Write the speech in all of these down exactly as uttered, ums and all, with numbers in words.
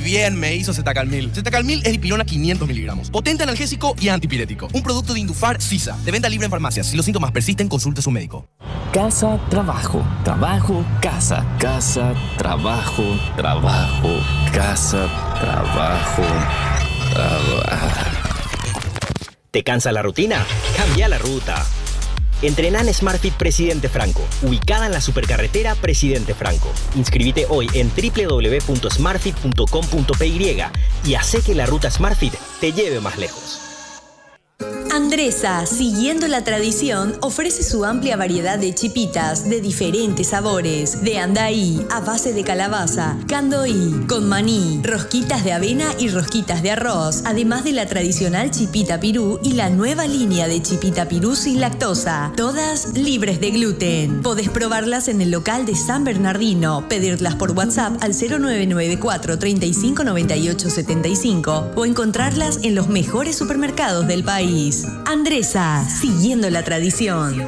bien me hizo Zetacalmil. Zetacalmil es dipirona quinientos miligramos. Potente analgésico y antipirético. Un producto de Indufar Sisa. De venta libre en farmacias. Si los síntomas persisten, consulte a su médico. Casa, trabajo. Trabajo, casa. Casa, trabajo. Trabajo, casa, trabajo. Trabajo. ¿Te cansa la rutina? Cambia la ruta. Entrená en SmartFit Presidente Franco, ubicada en la supercarretera Presidente Franco. Inscríbete hoy en doble u doble u doble u punto smartfit punto com punto p y y hace que la ruta SmartFit te lleve más lejos. Andresa, siguiendo la tradición, ofrece su amplia variedad de chipitas de diferentes sabores, de andaí, a base de calabaza, candoí, con maní, rosquitas de avena y rosquitas de arroz, además de la tradicional chipita pirú y la nueva línea de chipita pirú sin lactosa, todas libres de gluten. Podés probarlas en el local de San Bernardino, pedirlas por WhatsApp al cero nueve nueve cuatro, treinta y cinco, noventa y ocho, setenta y cinco o encontrarlas en los mejores supermercados del país. Andresa, siguiendo la tradición.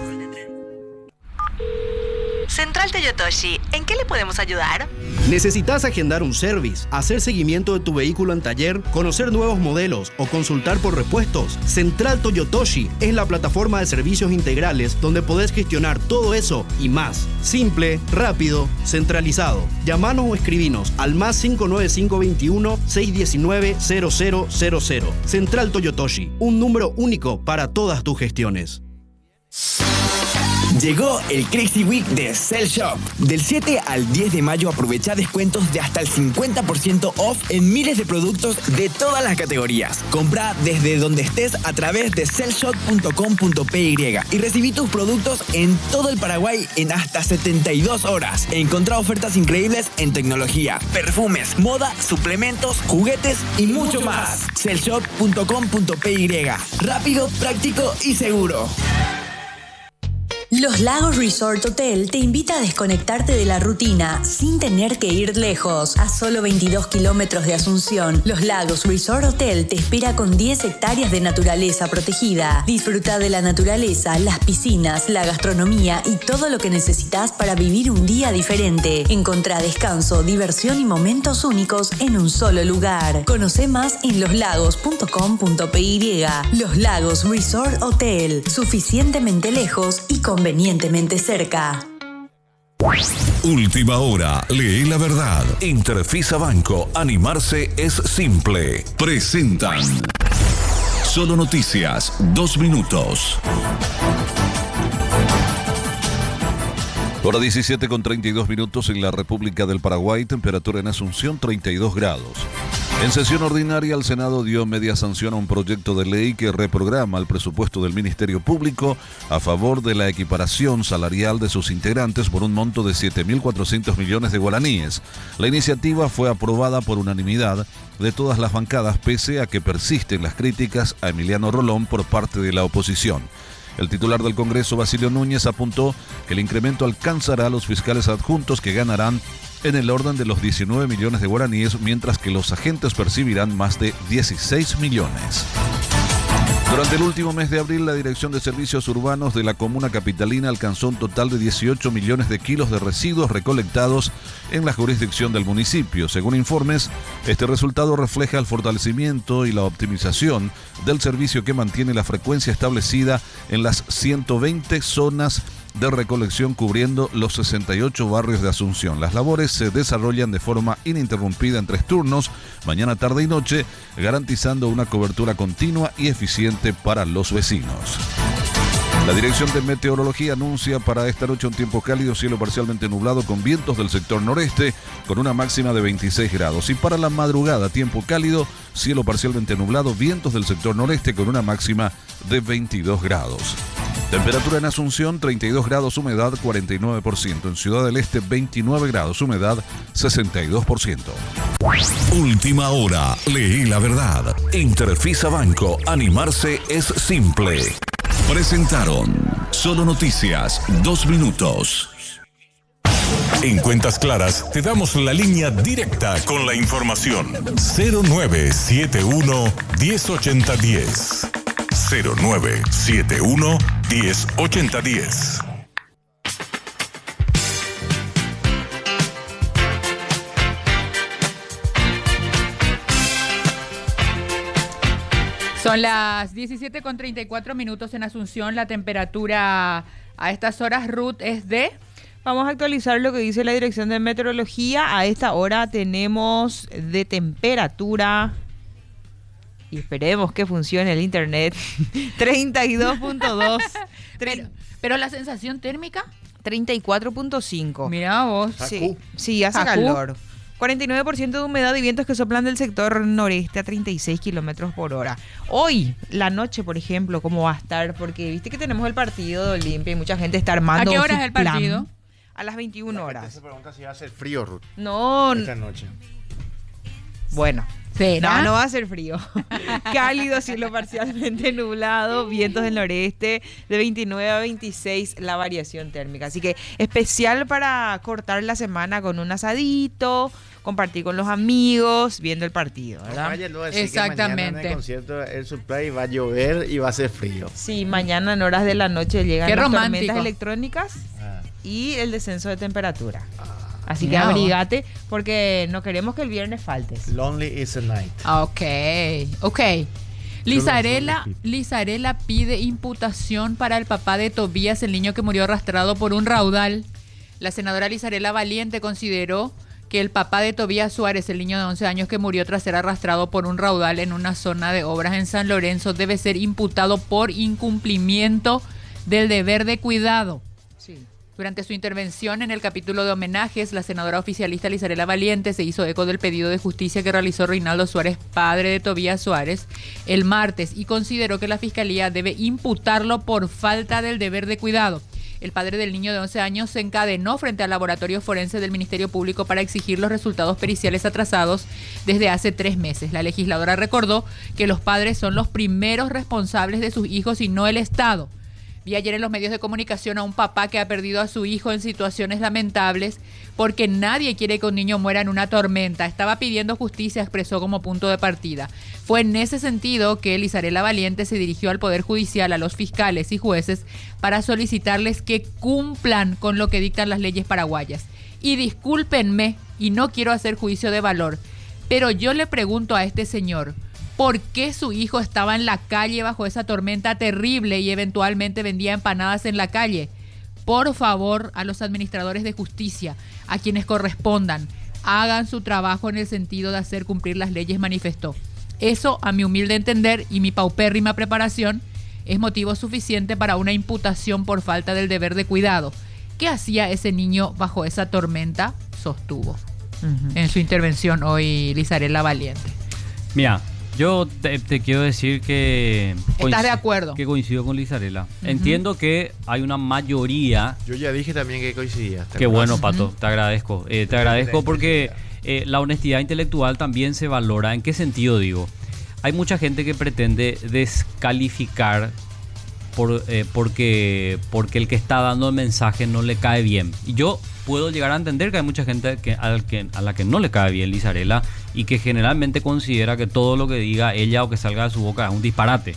Central Toyotoshi, ¿en qué le podemos ayudar? ¿Necesitas agendar un service, hacer seguimiento de tu vehículo en taller, conocer nuevos modelos o consultar por repuestos? Central Toyotoshi es la plataforma de servicios integrales donde podés gestionar todo eso y más. Simple, rápido, centralizado. Llamanos o escribinos al más cinco nueve cinco, veintiuno, seiscientos diecinueve, cero cero cero cero. Central Toyotoshi, un número único para todas tus gestiones. Llegó el Crazy Week de Cell Shop. Del siete al diez de mayo aprovecha descuentos de hasta el cincuenta por ciento off en miles de productos de todas las categorías. Compra desde donde estés a través de cell shop punto com punto p y y recibí tus productos en todo el Paraguay en hasta setenta y dos horas. Encontrá ofertas increíbles en tecnología, perfumes, moda, suplementos, juguetes y mucho más. cell shop punto com punto p y. Rápido, práctico y seguro. Los Lagos Resort Hotel te invita a desconectarte de la rutina sin tener que ir lejos. A solo veintidós kilómetros de Asunción, Los Lagos Resort Hotel te espera con diez hectáreas de naturaleza protegida. Disfruta de la naturaleza, las piscinas, la gastronomía y todo lo que necesitas para vivir un día diferente. Encontrá descanso, diversión y momentos únicos en un solo lugar. Conoce más en los lagos punto com punto p y. Los Lagos Resort Hotel, suficientemente lejos y convenientemente cerca. Última hora, lee la verdad. Interfisa Banco, animarse es simple. Presentan Solo Noticias, dos minutos. Hora diecisiete con treinta y dos minutos en la República del Paraguay, temperatura en Asunción treinta y dos grados. En sesión ordinaria, el Senado dio media sanción a un proyecto de ley que reprograma el presupuesto del Ministerio Público a favor de la equiparación salarial de sus integrantes por un monto de siete mil cuatrocientos millones de guaraníes. La iniciativa fue aprobada por unanimidad de todas las bancadas, pese a que persisten las críticas a Emiliano Rolón por parte de la oposición. El titular del Congreso, Basilio Núñez, apuntó que el incremento alcanzará a los fiscales adjuntos, que ganarán en el orden de los diecinueve millones de guaraníes, mientras que los agentes percibirán más de dieciséis millones. Durante el último mes de abril, la Dirección de Servicios Urbanos de la Comuna Capitalina alcanzó un total de dieciocho millones de kilos de residuos recolectados en la jurisdicción del municipio. Según informes, este resultado refleja el fortalecimiento y la optimización del servicio, que mantiene la frecuencia establecida en las ciento veinte zonas de recolección cubriendo los sesenta y ocho barrios de Asunción. Las labores se desarrollan de forma ininterrumpida en tres turnos, mañana, tarde y noche, garantizando una cobertura continua y eficiente para los vecinos. La Dirección de Meteorología anuncia para esta noche un tiempo cálido, cielo parcialmente nublado con vientos del sector noreste, con una máxima de veintiséis grados. Y para la madrugada, tiempo cálido, cielo parcialmente nublado, vientos del sector noreste con una máxima de veintidós grados. Temperatura en Asunción, treinta y dos grados, humedad cuarenta y nueve por ciento. En Ciudad del Este, veintinueve grados, humedad sesenta y dos por ciento. Última hora, lee la verdad. Interfisa Banco, animarse es simple. Presentaron Solo Noticias, dos minutos. En Cuentas Claras te damos la línea directa con la información. cero nueve siete uno, uno cero ocho cero diez. cero nueve siete uno, uno cero ocho cero diez. Son las diecisiete con treinta y cuatro minutos en Asunción. La temperatura a estas horas, Ruth, es de... Vamos a actualizar lo que dice la Dirección de Meteorología. A esta hora tenemos de temperatura, y esperemos que funcione el internet, treinta y dos punto dos. pero, pero la sensación térmica... treinta y cuatro punto cinco. Mirá vos. Sí, sí, hace Jacú. calor. cuarenta y nueve por ciento de humedad y vientos que soplan del sector noreste a treinta y seis kilómetros por hora. Hoy, la noche, por ejemplo, ¿cómo va a estar? Porque viste que tenemos el partido de Olimpia y mucha gente está armando. ¿A qué hora su es el plan. partido? A las veintiuna horas. La gente se pregunta si va a hacer frío, Ruth. No. Esta noche. Bueno. ¿Será? No, no va a ser frío. Cálido, cielo parcialmente nublado, vientos del noreste de veintinueve a veintiséis la variación térmica. Así que especial para cortar la semana con un asadito, compartir con los amigos, viendo el partido, ¿verdad? No vaya luego a decir Exactamente. que mañana en el concierto el Supply va a llover y va a ser frío. Sí, mañana en horas de la noche llegan Qué las romántico. tormentas electrónicas Ah. y el descenso de temperatura. Así que Mira vos. abrigate porque no queremos que el viernes faltes. Lonely is a night. Ok, ok. Lizarela, Lizarela pide imputación para el papá de Tobías, el niño que murió arrastrado por un raudal. La senadora Lizarela Valiente consideró que el papá de Tobías Suárez, el niño de once años que murió tras ser arrastrado por un raudal en una zona de obras en San Lorenzo, debe ser imputado por incumplimiento del deber de cuidado. Sí. Durante su intervención en el capítulo de homenajes, la senadora oficialista Lizarela Valiente se hizo eco del pedido de justicia que realizó Reinaldo Suárez, padre de Tobías Suárez, el martes, y consideró que la Fiscalía debe imputarlo por falta del deber de cuidado. El padre del niño de once años se encadenó frente al laboratorio forense del Ministerio Público para exigir los resultados periciales atrasados desde hace tres meses. La legisladora recordó que los padres son los primeros responsables de sus hijos y no el Estado. Vi ayer en los medios de comunicación a un papá que ha perdido a su hijo en situaciones lamentables porque nadie quiere que un niño muera en una tormenta. Estaba pidiendo justicia, expresó como punto de partida. Fue en ese sentido que Lizarela Valiente se dirigió al Poder Judicial, a los fiscales y jueces, para solicitarles que cumplan con lo que dictan las leyes paraguayas. Y discúlpenme, y no quiero hacer juicio de valor, pero yo le pregunto a este señor, ¿por qué su hijo estaba en la calle bajo esa tormenta terrible y eventualmente vendía empanadas en la calle? Por favor, a los administradores de justicia, a quienes correspondan, hagan su trabajo en el sentido de hacer cumplir las leyes, manifestó. Eso, a mi humilde entender y mi paupérrima preparación, es motivo suficiente para una imputación por falta del deber de cuidado. ¿Qué hacía ese niño bajo esa tormenta? Sostuvo uh-huh. en su intervención hoy Lizarela Valiente. Mira, yo te, te quiero decir que... ¿Estás de acuerdo? Que coincido con Lizarela. Uh-huh. Entiendo que hay una mayoría... Yo ya dije también que coincidía. Qué bueno, Pato, uh-huh. te agradezco. Eh, te agradezco porque eh, la honestidad intelectual también se valora. ¿En qué sentido digo? Hay mucha gente que pretende descalificar por, eh, porque, porque el que está dando el mensaje no le cae bien. Y yo puedo llegar a entender que hay mucha gente que, a, que, a la que no le cae bien Lizarela y que generalmente considera que todo lo que diga ella o que salga de su boca es un disparate.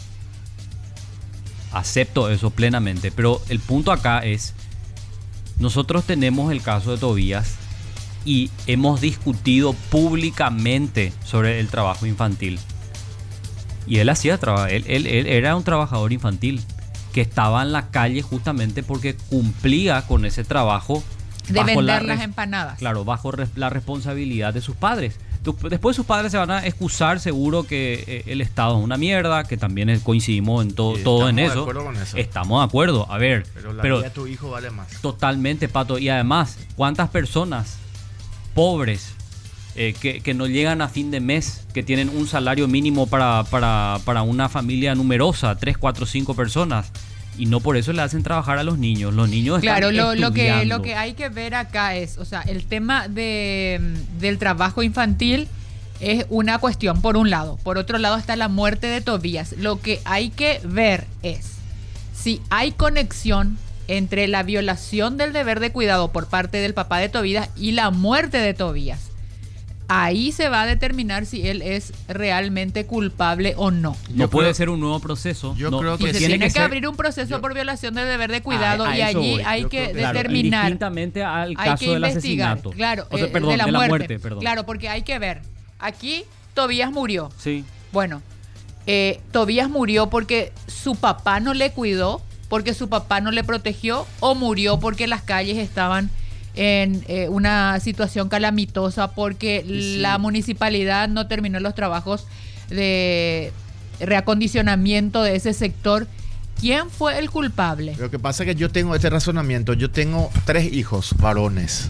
Acepto eso plenamente, pero el punto acá es, nosotros tenemos el caso de Tobías y hemos discutido públicamente sobre el trabajo infantil. Y él hacía trabajo, él, él, él era un trabajador infantil que estaba en la calle justamente porque cumplía con ese trabajo de vender la, las empanadas. Claro, bajo re, la responsabilidad de sus padres. Después sus padres se van a excusar seguro que eh, el Estado es una mierda, que también es, coincidimos en to, todo en eso. Con eso. Estamos de acuerdo, a ver. Pero la pero vida de tu hijo vale más. Totalmente, Pato. Y además, ¿cuántas personas pobres eh, que, que no llegan a fin de mes, que tienen un salario mínimo para, para, para una familia numerosa, tres, cuatro, cinco personas? Y no por eso le hacen trabajar a los niños. Los niños claro, están lo, lo que estudiando. lo que hay que ver acá es, o sea, el tema de, del trabajo infantil es una cuestión, por un lado. Por otro lado está la muerte de Tobías. Lo que hay que ver es si hay conexión entre la violación del deber de cuidado por parte del papá de Tobías y la muerte de Tobías. Ahí se va a determinar si él es realmente culpable o no. No puede creo, ser un nuevo proceso. Yo no, creo que se tiene tiene que, que ser, abrir un proceso yo, por violación del deber de cuidado a, a y allí voy. hay Yo que creo, determinar. Indistintamente al caso del asesinato. Claro, o sea, eh, perdón, de la, de la muerte. muerte. Perdón. Claro, porque hay que ver. Aquí Tobías murió. Sí. Bueno, Eh, Tobías murió porque su papá no le cuidó, porque su papá no le protegió, o murió porque las calles estaban en eh, una situación calamitosa, porque sí. la municipalidad no terminó los trabajos de reacondicionamiento de ese sector. ¿Quién fue el culpable? Lo que pasa es que yo tengo este razonamiento. Yo tengo tres hijos varones.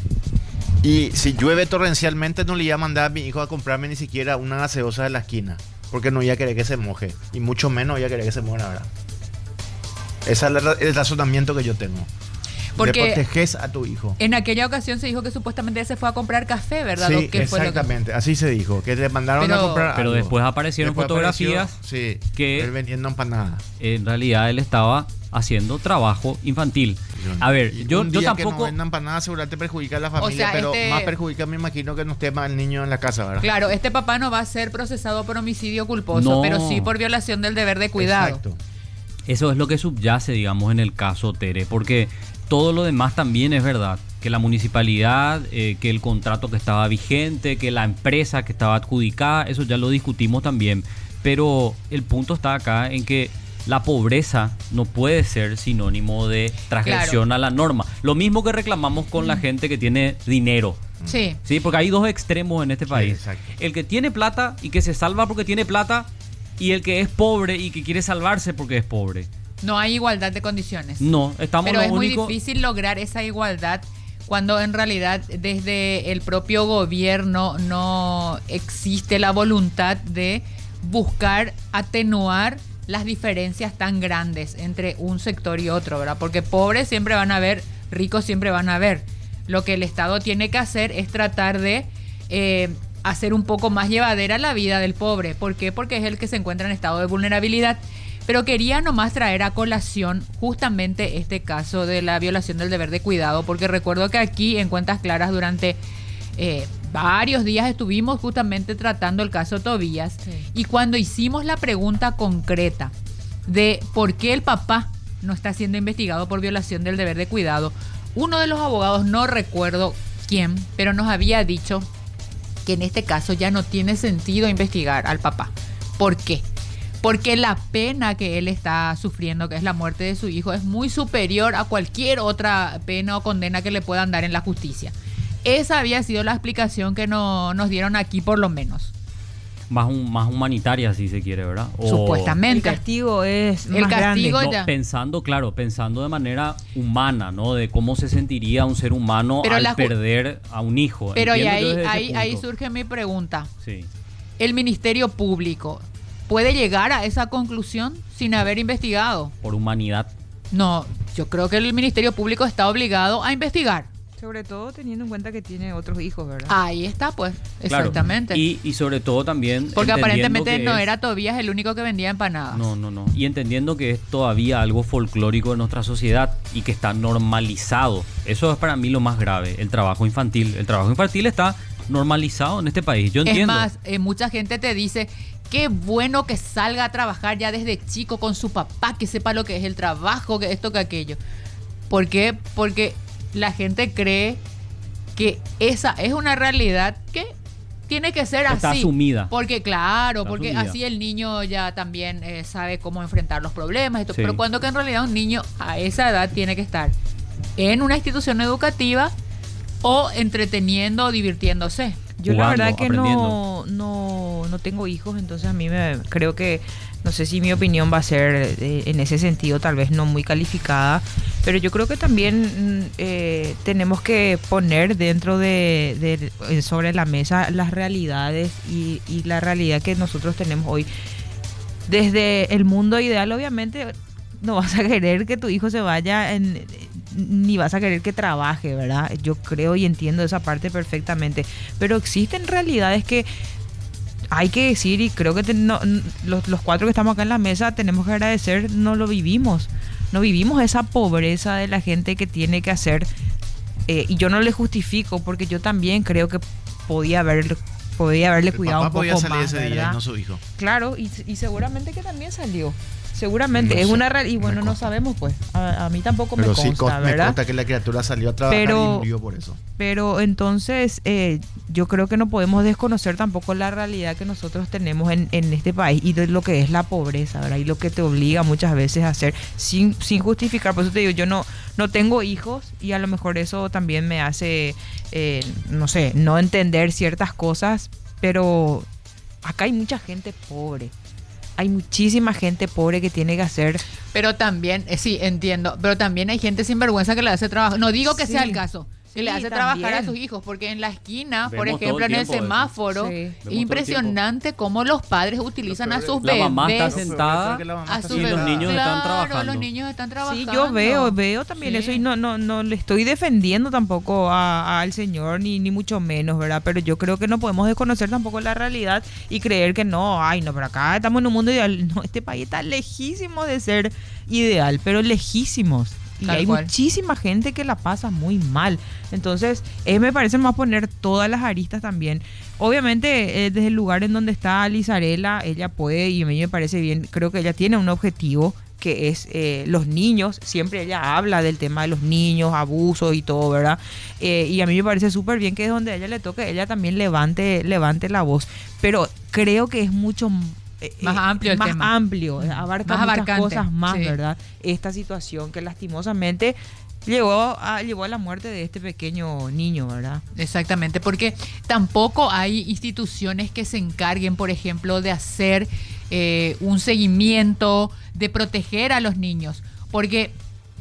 Y si llueve torrencialmente no le iba a mandar a mi hijo a comprarme ni siquiera una gaseosa de la esquina, porque no iba a querer que se moje. Y mucho menos iba a querer que se muera ahora. Ese es el razonamiento que yo tengo. Porque le proteges a tu hijo. En aquella ocasión se dijo que supuestamente se fue a comprar café, ¿verdad? Sí, ¿Qué exactamente. Fue lo que... Así se dijo, que le mandaron pero, a comprar Pero algo. después aparecieron después fotografías apareció, sí, que él vendiendo empanadas. En realidad él estaba haciendo trabajo infantil. A ver, y yo, un yo día tampoco... que no vendan empanadas seguramente perjudica a la familia, o sea, pero este... más perjudica, me imagino, que no esté más el niño en la casa, ¿verdad? Claro, este papá no va a ser procesado por homicidio culposo, no. pero sí por violación del deber de cuidado. Exacto. Eso es lo que subyace, digamos, en el caso Tere, porque todo lo demás también es verdad. Que la municipalidad, eh, que el contrato que estaba vigente, que la empresa que estaba adjudicada, eso ya lo discutimos también. Pero el punto está acá en que la pobreza no puede ser sinónimo de transgresión claro. a la norma. Lo mismo que reclamamos con mm. la gente que tiene dinero. Sí. Sí, porque hay dos extremos en este país. Sí, el que tiene plata y que se salva porque tiene plata, y el que es pobre y que quiere salvarse porque es pobre. No hay igualdad de condiciones. No, estamos Pero lo es único... muy difícil lograr esa igualdad cuando en realidad desde el propio gobierno no existe la voluntad de buscar atenuar las diferencias tan grandes entre un sector y otro, ¿verdad? Porque pobres siempre van a haber, ricos siempre van a haber. Lo que el Estado tiene que hacer es tratar de eh, hacer un poco más llevadera la vida del pobre. ¿Por qué? Porque es el que se encuentra en estado de vulnerabilidad. Pero quería nomás traer a colación justamente este caso de la violación del deber de cuidado, porque recuerdo que aquí en Cuentas Claras durante eh, varios días estuvimos justamente tratando el caso Tobías, sí. y cuando hicimos la pregunta concreta de por qué el papá no está siendo investigado por violación del deber de cuidado, uno de los abogados, no recuerdo quién, pero nos había dicho que en este caso ya no tiene sentido investigar al papá. ¿Por qué? Porque la pena que él está sufriendo, que es la muerte de su hijo, es muy superior a cualquier otra pena o condena que le puedan dar en la justicia. Esa había sido la explicación que no, nos dieron aquí, por lo menos. Más, un, más humanitaria, si se quiere, ¿verdad? O... Supuestamente. El castigo es el más castigo grande. Ya. No, pensando, claro, pensando de manera humana, ¿no? De cómo se sentiría un ser humano pero al ju- perder a un hijo. Pero y ahí, ahí, ahí surge mi pregunta. Sí. El Ministerio Público ¿puede llegar a esa conclusión sin haber investigado? Por humanidad. No, yo creo que el Ministerio Público está obligado a investigar. Sobre todo teniendo en cuenta que tiene otros hijos, ¿verdad? Ahí está, pues, claro. exactamente. Y, y sobre todo también... Porque aparentemente no es... era Tobías el único que vendía empanadas. No, no, no. Y entendiendo que es todavía algo folclórico de nuestra sociedad y que está normalizado. Eso es para mí lo más grave, el trabajo infantil. El trabajo infantil está normalizado en este país, yo entiendo. Es más, eh, mucha gente te dice... Qué bueno que salga a trabajar ya desde chico con su papá, que sepa lo que es el trabajo, que esto, que aquello. ¿Por qué? Porque la gente cree que esa es una realidad que tiene que ser Está así. asumida. Porque claro, Está porque asumida. Así el niño ya también eh, sabe cómo enfrentar los problemas. Esto, Sí. Pero cuando que en realidad un niño a esa edad tiene que estar en una institución educativa o entreteniendo o divirtiéndose. Yo Jugando, la verdad que aprendiendo. no, no, no tengo hijos, entonces a mí me creo que, no sé si mi opinión va a ser eh, en ese sentido tal vez no muy calificada, pero yo creo que también eh, tenemos que poner dentro de, de sobre la mesa las realidades y, y la realidad que nosotros tenemos hoy. Desde el mundo ideal, obviamente, no vas a querer que tu hijo se vaya en... ni vas a querer que trabaje, ¿verdad? Yo creo y entiendo esa parte perfectamente, pero existen realidades que hay que decir, y creo que te, no, los, los cuatro que estamos acá en la mesa tenemos que agradecer, no lo vivimos, no vivimos esa pobreza de la gente que tiene que hacer, eh, y yo no le justifico porque yo también creo que podía haber podía haberle el cuidado papá un poco podía salir más, ese día ¿verdad? y no su hijo. Claro, y, y seguramente que también salió. Seguramente, No es sé, una realidad. Y me bueno, no consta. sabemos, pues. A, a mí tampoco Pero me sí consta, consta, me ¿verdad? consta que la criatura salió a trabajar Pero- y murió por eso. Pero entonces, eh, yo creo que no podemos desconocer tampoco la realidad que nosotros tenemos en, en este país y de lo que es la pobreza, ¿verdad? Y lo que te obliga muchas veces a hacer sin, sin justificar. Por eso te digo, yo no, no tengo hijos y a lo mejor eso también me hace, eh, no sé, no entender ciertas cosas, pero acá hay mucha gente pobre. Hay muchísima gente pobre que tiene que hacer. Pero también, eh, sí, entiendo, pero también hay gente sin vergüenza que le hace trabajo. No digo que Sí. sea el caso. Que Sí, le hace también. trabajar a sus hijos, porque en la esquina, por Vemos todo ejemplo, el en el tiempo eso. semáforo, Sí. Vemos todo el impresionante cómo los padres utilizan a sus La bebés. mamá está Lo peor sentada es que la mamá a está sus y los bebés. niños están Claro, trabajando. los niños están Sí, trabajando. yo veo, veo también Sí. eso y no, no, no le estoy defendiendo tampoco a- al señor ni, ni mucho menos, ¿verdad? Pero yo creo que no podemos desconocer tampoco la realidad y creer que no, ay, no, pero acá estamos en un mundo ideal. No, este país está lejísimo de ser ideal, pero lejísimos. Y Tal hay cual. muchísima gente que la pasa muy mal. Entonces, eh, me parece más poner todas las aristas también. Obviamente, eh, desde el lugar en donde está Lizarela, ella puede, y a mí me parece bien, creo que ella tiene un objetivo, que es eh, los niños. Siempre ella habla del tema de los niños, abusos y todo, ¿verdad? Eh, y a mí me parece súper bien que es donde a ella le toque, ella también levante, levante la voz. Pero creo que es mucho... eh, Más eh, amplio el más tema. amplio, eh, abarca Más muchas abarcante, cosas más, sí. ¿verdad? Esta situación que lastimosamente llevó a, llevó a la muerte de este pequeño niño, ¿verdad? Exactamente, porque tampoco hay instituciones que se encarguen, por ejemplo, de hacer eh, un seguimiento, de proteger a los niños, porque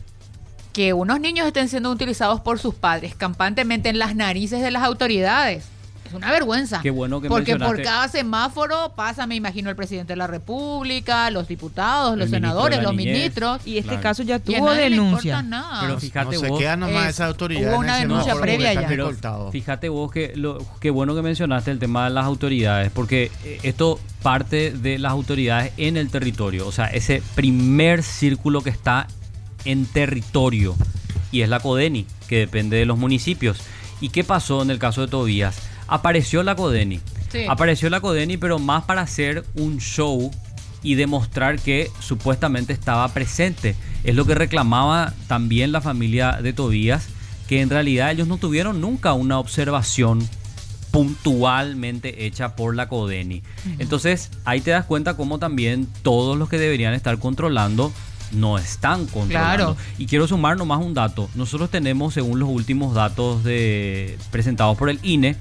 que unos niños estén siendo utilizados por sus padres campantemente en las narices de las autoridades es una vergüenza. Qué bueno que Porque por mencionaste. cada semáforo pasa, me imagino, el presidente de la República, los diputados, El los ministro senadores, de la los niñez. ministros. Y este Claro. caso ya Y a tuvo nadie le denuncia. importa nada. Pero No- fíjate no se vos, quedan nomás es- esas autoridades. hubo una en el denuncia semáforo previa porque ya. están Pero escoltados. fíjate vos que lo, qué bueno que mencionaste el tema de las autoridades, porque eh, esto parte de las autoridades en el territorio, o sea, ese primer círculo que está en territorio, y es la CODENI, que depende de los municipios. ¿Y qué pasó en el caso de Tobías? Apareció la CODENI, Sí. apareció la CODENI, pero más para hacer un show y demostrar que supuestamente estaba presente. Es lo que reclamaba también la familia de Tobías, que en realidad ellos no tuvieron nunca una observación puntualmente hecha por la CODENI. Entonces ahí te das cuenta cómo también todos los que deberían estar controlando no están controlando. Claro. Y quiero sumar nomás un dato. Nosotros tenemos, según los últimos datos de, presentados por el I N E,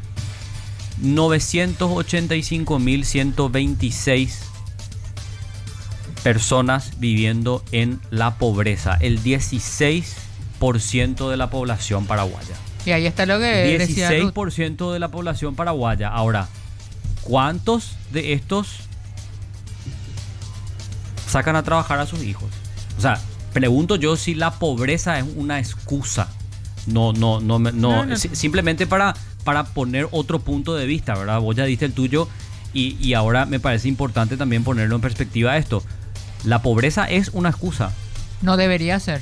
novecientos ochenta y cinco mil ciento veintiséis personas viviendo en la pobreza, el dieciséis por ciento de la población paraguaya. Y ahí está lo que decía dieciséis Ruth. por ciento de la población paraguaya. Ahora, ¿cuántos de estos sacan a trabajar a sus hijos? O sea, pregunto yo si la pobreza es una excusa. No, no, no, me- no, No, no. si- simplemente para, para poner otro punto de vista, ¿verdad? Vos ya diste el tuyo y, y ahora me parece importante también ponerlo en perspectiva esto. La pobreza es una excusa. No debería ser.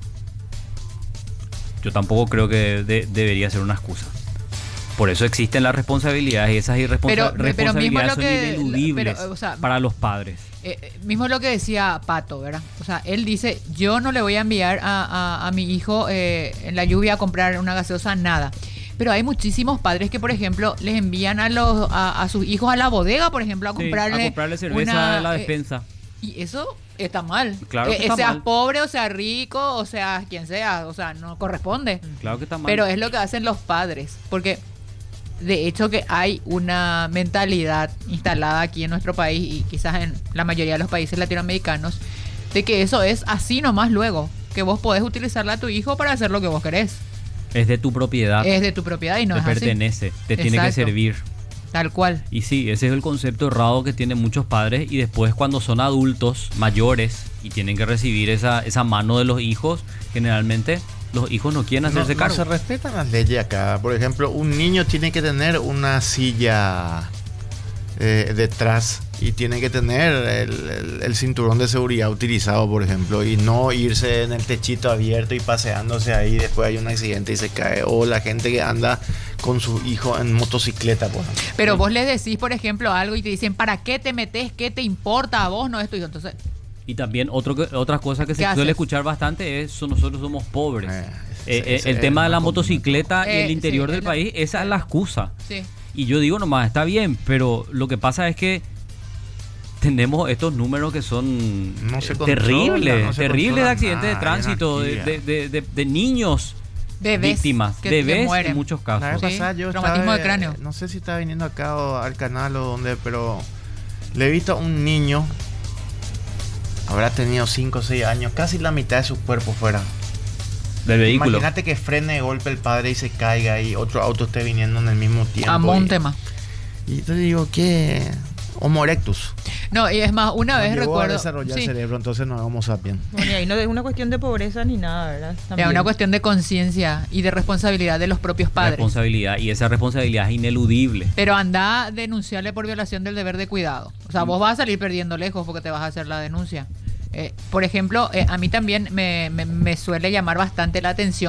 Yo tampoco creo que de- debería ser una excusa. Por eso existen las responsabilidades y esas irresponsa- Pero- pero mismo responsabilidades lo son que- ineludibles pero, o sea, para los padres. Eh, eh, mismo lo que decía Pato, ¿verdad? O sea, él dice, yo no le voy a enviar a, a- a mi hijo eh, en la lluvia a comprar una gaseosa, nada. Pero hay muchísimos padres que, por ejemplo, les envían a los a, a sus hijos a la bodega, por ejemplo, a Sí, comprarle, a comprarle cerveza una, de la eh, despensa. y eso está mal. Claro que Eh, está seas mal. pobre o sea rico o sea quien sea, o sea, no corresponde. Claro que está mal. Pero es lo que hacen los padres, porque de hecho que hay una mentalidad instalada aquí en nuestro país y quizás en la mayoría de los países latinoamericanos, de que eso es así nomás luego, que vos podés utilizarla a tu hijo para hacer lo que vos querés. Es de tu propiedad. Es de tu propiedad y no te es así. pertenece. Te tiene que Exacto. servir. Tal cual. Y sí, ese es el concepto errado que tienen muchos padres y después cuando son adultos mayores y tienen que recibir esa, esa mano de los hijos, generalmente los hijos no quieren hacerse no, cargo. No se respetan las leyes acá. Por ejemplo, un niño tiene que tener una silla eh, detrás y tiene que tener el, el- el cinturón de seguridad utilizado, por ejemplo, y no irse en el techito abierto y paseándose ahí. Después hay un accidente y se cae. O la gente que anda con su hijo en motocicleta, por ejemplo. Pero vos les decís, por ejemplo, algo y te dicen, ¿para qué te metes? ¿Qué te importa a vos? No es tu hijo. Entonces, Y también otro que, otras cosas que se ¿Qué suele haces? escuchar bastante es son, nosotros somos pobres. Eh, Eh, ese- eh, ese el es tema de la más común. motocicleta y Eh, el interior sí, del es la- país, esa es la excusa. Sí. Y yo digo nomás, está bien, pero lo que pasa es que tenemos estos números que son No se eh, controla, terribles, no se terribles de controla accidentes de nada, tránsito, de, anarquía. de- de- de- de niños Bebés víctimas, que- que bebés mueren. en muchos La vez casos. Sí, pasada yo traumatismo estaba, de cráneo. No sé si estaba viniendo acá o al canal o donde, pero le he visto a un niño, habrá tenido cinco o seis años, casi la mitad de su cuerpo fuera. Del vehículo. Imagínate que frene de golpe el padre y se caiga y otro auto esté viniendo en el mismo tiempo. Amo y, un tema. y yo digo, ¿qué? Homo erectus. No, y es más, una Nos vez llevó recuerdo. a desarrollar sí, el cerebro, entonces no es Homo sapiens. Bueno, y ahí no es una cuestión de pobreza ni nada, ¿verdad? es También. una cuestión de conciencia y de responsabilidad de los propios padres. Responsabilidad, y esa responsabilidad es ineludible. Pero anda a denunciarle por violación del deber de cuidado. O sea, vos vas a salir perdiendo lejos porque te vas a hacer la denuncia. Eh, por ejemplo, eh, a mí también me, me- me suele llamar bastante la atención